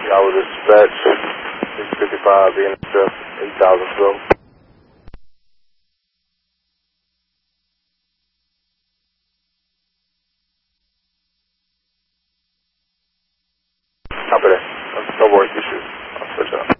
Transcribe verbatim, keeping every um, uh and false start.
I would dispatch six fifty-five being eight thousand twelve. Copy that. No worries, issues. I'll switch up.